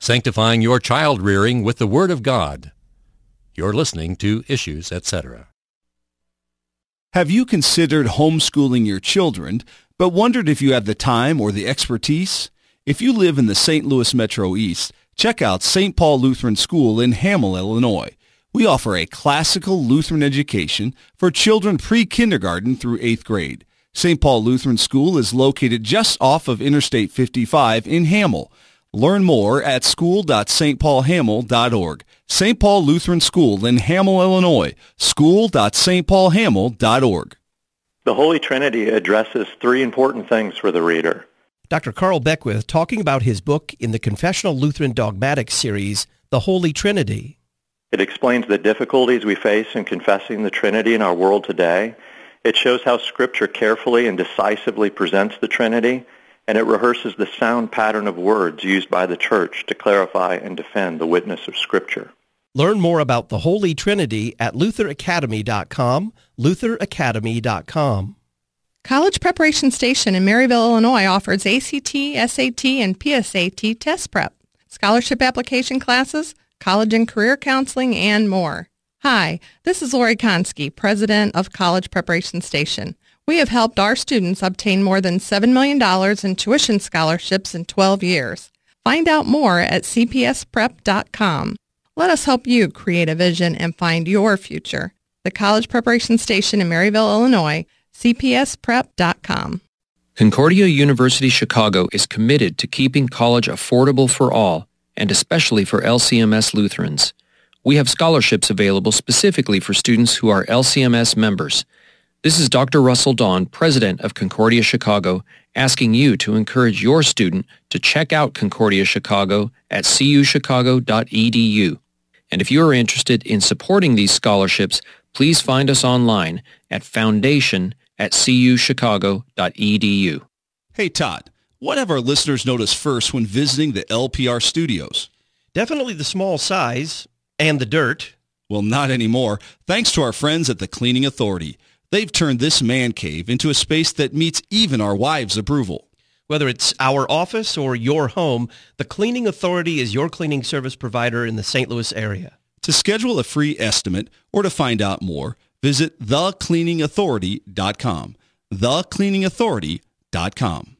sanctifying your child rearing with the Word of God. You're listening to Issues, etc. Have you considered homeschooling your children, but wondered if you have the time or the expertise? If you live in the St. Louis Metro East, check out St. Paul Lutheran School in Hamel, Illinois. We offer a classical Lutheran education for children pre-kindergarten through 8th grade. St. Paul Lutheran School is located just off of Interstate 55 in Hamel. Learn more at school.stpaulhamel.org. St. Paul Lutheran School in Hamel, Illinois. school.stpaulhamel.org. The Holy Trinity addresses three important things for the reader. Dr. Carl Beckwith talking about his book in the Confessional Lutheran Dogmatics series, The Holy Trinity. It explains the difficulties we face in confessing the Trinity in our world today. It shows how Scripture carefully and decisively presents the Trinity, and it rehearses the sound pattern of words used by the Church to clarify and defend the witness of Scripture. Learn more about the Holy Trinity at lutheracademy.com, lutheracademy.com. College Preparation Station in Maryville, Illinois offers ACT, SAT, and PSAT test prep, scholarship application classes, college and career counseling, and more. Hi, this is Lori Konski, president of College Preparation Station. We have helped our students obtain more than $7 million in tuition scholarships in 12 years. Find out more at cpsprep.com. Let us help you create a vision and find your future. The College Preparation Station in Maryville, Illinois, cpsprep.com. Concordia University Chicago is committed to keeping college affordable for all, and especially for LCMS Lutherans. We have scholarships available specifically for students who are LCMS members. This is Dr. Russell Dawn, president of Concordia Chicago, asking you to encourage your student to check out Concordia Chicago at cuchicago.edu. And if you are interested in supporting these scholarships, please find us online at foundation@cuchicago.edu. Hey, Todd, what have our listeners noticed first when visiting the LPR studios? Definitely the small size and the dirt. Well, not anymore, thanks to our friends at the Cleaning Authority. They've turned this man cave into a space that meets even our wives' approval. Whether it's our office or your home, the Cleaning Authority is your cleaning service provider in the St. Louis area. To schedule a free estimate or to find out more, visit thecleaningauthority.com. thecleaningauthority.com.